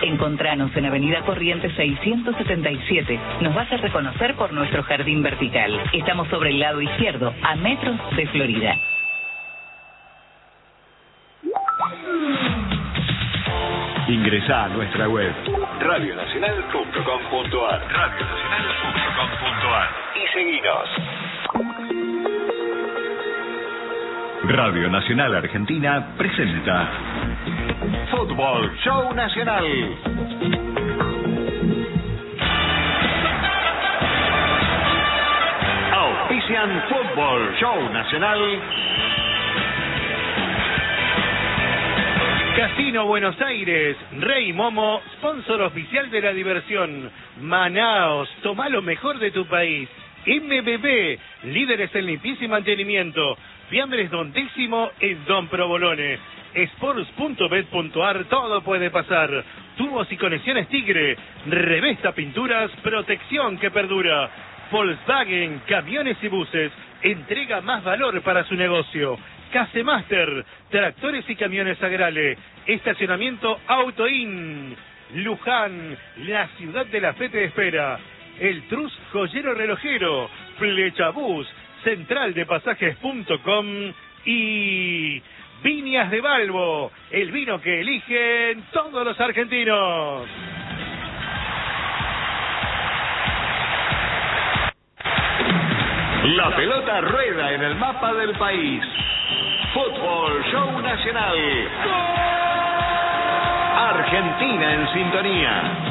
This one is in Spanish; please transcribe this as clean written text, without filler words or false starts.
Encontranos en Avenida Corrientes 677. Nos vas a reconocer por nuestro jardín vertical. Estamos sobre el lado izquierdo, a metros de Florida. Ingresá a nuestra web radionacional.com.ar y seguinos. Radio Nacional Argentina presenta Fútbol Show Nacional. Auspician Fútbol Show Nacional. Casino Buenos Aires, Rey Momo, sponsor oficial de la diversión. Manaos, toma lo mejor de tu país. MBB, líderes en limpieza y mantenimiento. Fiambres Don Décimo en Don Provolone. Sports.bet.ar, todo puede pasar. Tubos y conexiones Tigre. Revesta Pinturas, protección que perdura. Volkswagen, camiones y buses. Entrega más valor para su negocio. Casemaster, tractores y camiones Agrale. Estacionamiento Autoin. Luján, la ciudad de la fe te espera. El Trus Joyero Relojero. Flechabús, central de pasajes.com y Viñas de Balbo, el vino que eligen todos los argentinos. La pelota rueda en el mapa del país. Fútbol Show Nacional. ¡Gol! Argentina en sintonía.